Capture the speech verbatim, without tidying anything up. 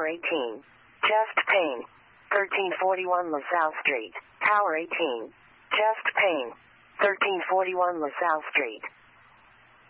Tower eighteen. Chest pain. thirteen forty-one LaSalle Street. Tower eighteen. Chest pain. thirteen forty-one LaSalle Street.